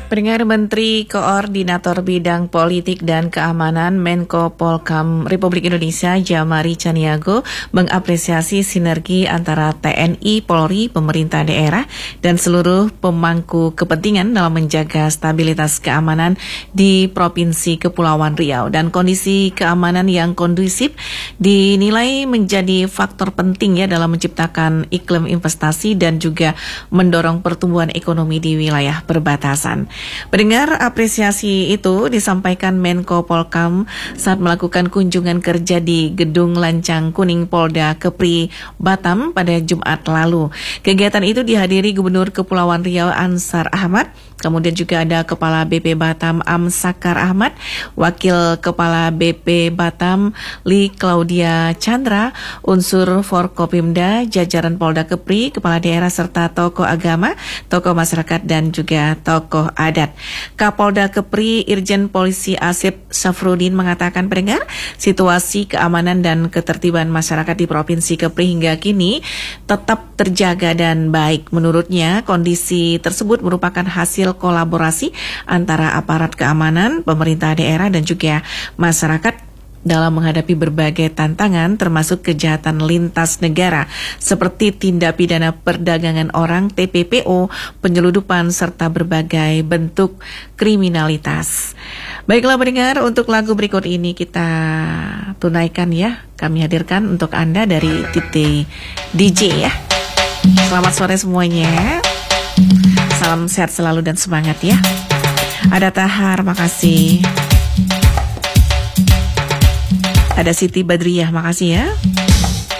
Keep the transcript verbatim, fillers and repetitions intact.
Pendengar, Menteri Koordinator Bidang Politik dan Keamanan Menko Polkam Republik Indonesia Jamari Caniago mengapresiasi sinergi antara T N I, Polri, pemerintah daerah, dan seluruh pemangku kepentingan dalam menjaga stabilitas keamanan di Provinsi Kepulauan Riau. Dan kondisi keamanan yang kondusif dinilai menjadi faktor penting ya dalam menciptakan iklim investasi dan juga mendorong pertumbuhan ekonomi di wilayah perbatasan. Pendengar, apresiasi itu disampaikan Menko Polkam saat melakukan kunjungan kerja di Gedung Lancang Kuning Polda Kepri Batam pada Jumat lalu. Kegiatan itu dihadiri Gubernur Kepulauan Riau Ansar Ahmad, kemudian juga ada Kepala B P Batam Am Sakar Ahmad, Wakil Kepala B P Batam Li Claudia Chandra, unsur Forkopimda, jajaran Polda Kepri, Kepala Daerah serta tokoh agama, tokoh masyarakat dan juga tokoh adat. Kapolda Kepri Irjen Polisi Asep Safrudin mengatakan, pendengar, situasi keamanan dan ketertiban masyarakat di Provinsi Kepri hingga kini tetap terjaga dan baik. Menurutnya, kondisi tersebut merupakan hasil kolaborasi antara aparat keamanan, pemerintah daerah dan juga masyarakat dalam menghadapi berbagai tantangan termasuk kejahatan lintas negara seperti tindak pidana perdagangan orang T P P O, penyeludupan serta berbagai bentuk kriminalitas. Baiklah pendengar, untuk lagu berikut ini kita tunaikan ya, kami hadirkan untuk Anda dari Titi D J ya. Selamat sore semuanya. Salam sehat selalu dan semangat ya. Ada Tahar, makasih. Ada Siti Badriah, makasih ya.